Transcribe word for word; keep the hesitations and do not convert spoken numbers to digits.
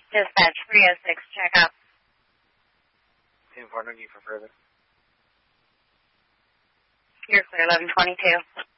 Dispatch three oh six, check out. ten four, no need for further. You're clear, eleven twenty-two.